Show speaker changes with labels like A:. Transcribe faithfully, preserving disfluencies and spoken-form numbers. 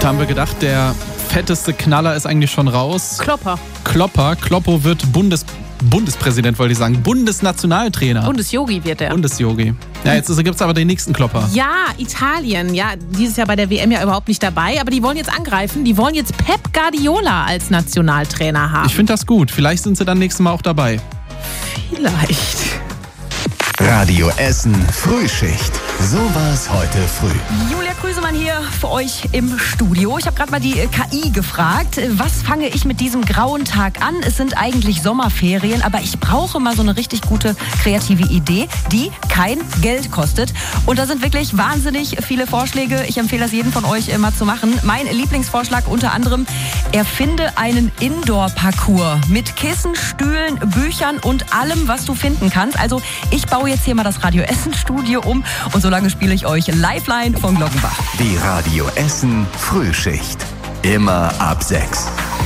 A: Da haben wir gedacht, der fetteste Knaller ist eigentlich schon raus.
B: Klopper.
A: Klopper. Kloppo wird Bundes... Bundespräsident, wollte ich sagen. Bundesnationaltrainer.
B: Bundesjogi wird er.
A: Bundesjogi. Ja, jetzt gibt es aber den nächsten Klopper.
B: Ja, Italien. Ja, dieses Jahr bei der W M ja überhaupt nicht dabei. Aber die wollen jetzt angreifen. Die wollen jetzt Pep Guardiola als Nationaltrainer haben.
A: Ich finde das gut. Vielleicht sind sie dann nächstes Mal auch dabei.
B: Vielleicht.
C: Radio Essen Frühschicht. So war's heute früh.
D: Julia Krüsemann hier für euch im Studio. Ich habe gerade mal die K I gefragt, was fange ich mit diesem grauen Tag an? Es sind eigentlich Sommerferien, aber ich brauche mal so eine richtig gute kreative Idee, die kein Geld kostet. Und da sind wirklich wahnsinnig viele Vorschläge. Ich empfehle das jedem von euch mal zu machen. Mein Lieblingsvorschlag unter anderem, erfinde einen Indoor-Parcours mit Kissen, Stühlen, Büchern und allem, was du finden kannst. Also ich baue jetzt hier mal das Radio Essen Studio um und solange spiele ich euch Lifeline von Glockenbach.
C: Die Radio Essen Frühschicht. Immer ab sechs.